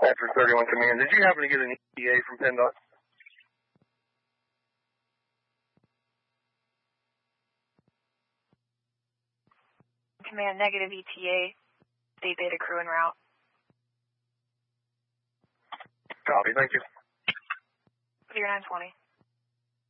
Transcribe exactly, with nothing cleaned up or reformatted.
After thirty-one Command, did you happen to get an E T A from PennDOT? Command, negative E T A, state data crew en route. Copy, thank you. Clear nine twenty.